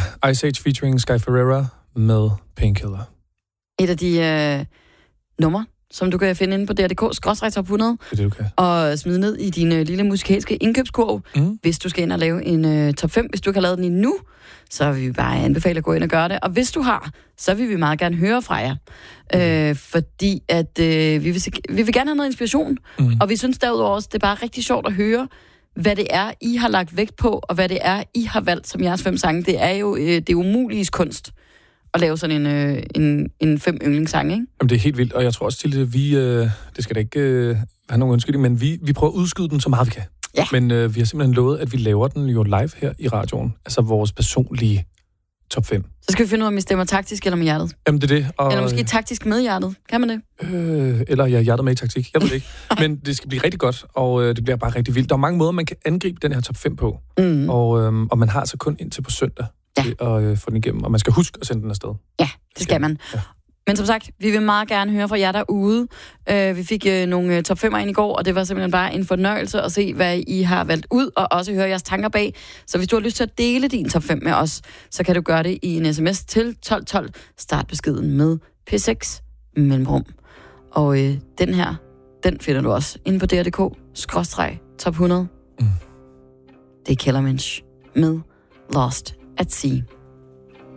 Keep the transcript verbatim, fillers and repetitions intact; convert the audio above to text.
Ice Age featuring Sky Ferreira med Painkiller. Et af de øh, numre, som du kan finde inde på D R punktum d k skråstreg top hundrede. Det er det, du kan. Og smide ned i din øh, lille musikalske indkøbskurv, mm. hvis du skal ind og lave en øh, top fem. Hvis du ikke har lavet den endnu, så vil vi bare anbefale at gå ind og gøre det. Og hvis du har, så vil vi meget gerne høre fra jer. Øh, fordi at øh, vi, vil, vi vil gerne have noget inspiration. Mm. Og vi synes derudover også, det er bare rigtig sjovt at høre, hvad det er, I har lagt vægt på, og hvad det er, I har valgt som jeres fem sange. Det er jo øh, det umuliges kunst at lave sådan en, øh, en, en fem yndlingssang, ikke? Jamen, det er helt vildt, og jeg tror også til, at vi, øh, det skal da ikke øh, have nogen undskyldning, men vi, vi prøver at udskyde den så meget vi kan. Ja. Men øh, vi har simpelthen lovet, at vi laver den jo live her i radioen. Altså vores personlige top fem. Så skal vi finde ud af, om vi stemmer taktisk eller med hjertet. Jamen, det er det. Og, eller måske taktisk med hjertet. Kan man det? Øh, eller ja, hjertet med i taktik. Jeg ved det ikke. Men det skal blive rigtig godt, og øh, det bliver bare rigtig vildt. Der er mange måder, man kan angribe den her top fem på. Mm. Og, øh, og man har altså kun indtil på søndag ja. til at øh, få den igennem. Og man skal huske at sende den afsted. Ja, det skal man. Ja. Men som sagt, vi vil meget gerne høre fra jer derude. Uh, vi fik uh, nogle uh, top fem'er ind i går, og det var simpelthen bare en fornøjelse at se, hvad I har valgt ud, og også høre jeres tanker bag. Så hvis du har lyst til at dele din top fem med os, så kan du gøre det i en sms til tolv tolv. Start beskeden med P seks mellemrum. Og uh, den her, den finder du også inde på D R punktum d k skråstreg top hundrede. Mm. Det er Kellermensch med Lost at Sea.